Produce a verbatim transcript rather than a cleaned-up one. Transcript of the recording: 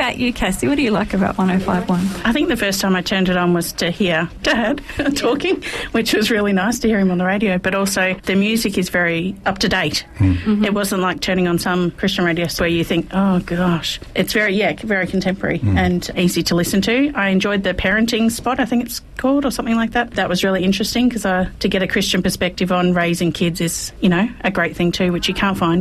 about you, Cassie? What do you like about one oh five point one? I think the first time I turned it on was to hear Dad talking, which was really nice to hear him on the radio, but also the music is very up to date. Mm. Mm-hmm. It wasn't like turning on some Christian radio where you think, oh gosh. It's very, yeah, very contemporary mm. and easy to listen to. I enjoyed the parenting spot, I think it's called, or something like that. That was really interesting because uh, to get a Christian perspective on raising kids is, you know, a great thing too, which you can't find